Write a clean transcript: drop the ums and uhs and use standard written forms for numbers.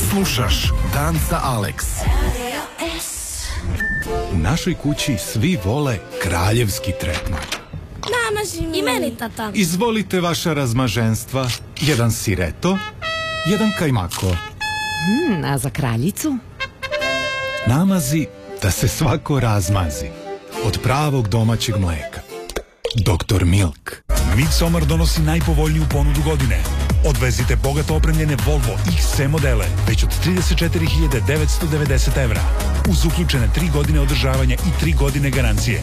Slušaš Dan sa Alex. U našoj kući svi vole kraljevski tretman. Namaži mi. I meni, tata. Izvolite vaša razmaženstva. Jedan sireto, jedan kajmako. A za kraljicu? Namazi da se svako razmazi. Od pravog domaćeg mleka. Dr. Milk. Midsommar donosi najpovoljniju ponudu godine. Odvezite bogato opremljene Volvo XC modele već od 34.990 evra. Uz uključene 3 godine održavanja i 3 godine garancije.